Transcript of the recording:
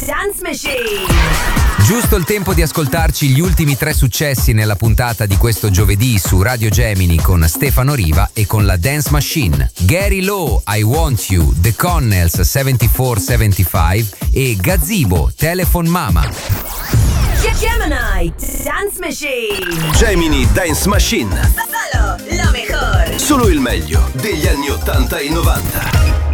Dance Machine. Giusto il tempo di ascoltarci gli ultimi 3 successi nella puntata di questo giovedì su Radio Gemini con Stefano Riva e con la Dance Machine. Gary Lowe, I Want You, The Connells 7475 e Gazebo, Telephone Mama. Gemini Dance Machine. Gemini Dance Machine. Solo lo mejor. Solo il meglio degli anni 80 e 90.